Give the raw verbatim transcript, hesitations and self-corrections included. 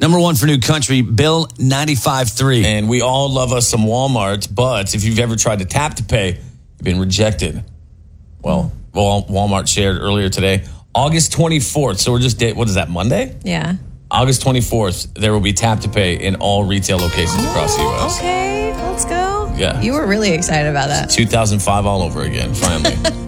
Number one for New Country, Bill ninety-five three. And we all love us some Walmart, but if you've ever tried to tap to pay, you've been rejected. Well, Walmart shared earlier today, August twenty-fourth. So we're just, what is that, Monday? Yeah. August twenty-fourth, there will be tap to pay in all retail locations across the U S. Okay, let's go. Yeah. You were really excited about that. two thousand five all over again, finally.